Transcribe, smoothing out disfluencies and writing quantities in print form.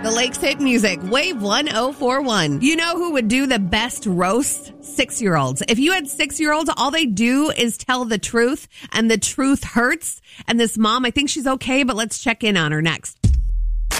The Lakes Hit Music, Wave 1041. You know who would do the best roast? 6-year-olds. If you had 6-year-olds, all they do is tell the truth, and the truth hurts. And this mom, I think she's okay, but let's check in on her next.